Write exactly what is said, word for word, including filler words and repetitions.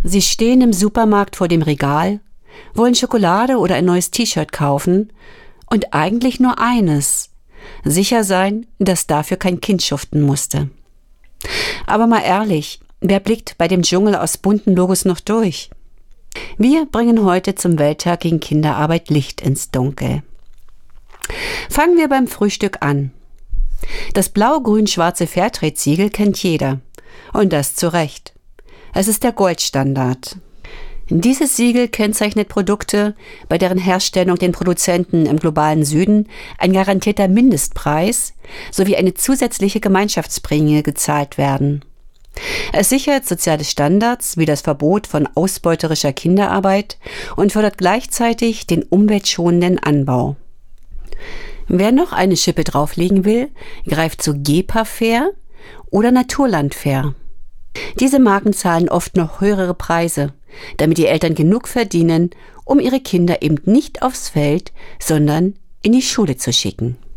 Sie stehen im Supermarkt vor dem Regal, wollen Schokolade oder ein neues T-Shirt kaufen und eigentlich nur eines: sicher sein, dass dafür kein Kind schuften musste. Aber mal ehrlich, wer blickt bei dem Dschungel aus bunten Logos noch durch? Wir bringen heute zum Welttag gegen Kinderarbeit Licht ins Dunkel. Fangen wir beim Frühstück an. Das blau-grün-schwarze Fairtrade-Siegel kennt jeder. Und das zu Recht. Es ist der Goldstandard. Dieses Siegel kennzeichnet Produkte, bei deren Herstellung den Produzenten im globalen Süden ein garantierter Mindestpreis sowie eine zusätzliche Gemeinschaftsprämie gezahlt werden. Es sichert soziale Standards wie das Verbot von ausbeuterischer Kinderarbeit und fördert gleichzeitig den umweltschonenden Anbau. Wer noch eine Schippe drauflegen will, greift zu Gepa-Fair oder Naturland-Fair. Diese Marken zahlen oft noch höhere Preise, damit die Eltern genug verdienen, um ihre Kinder eben nicht aufs Feld, sondern in die Schule zu schicken.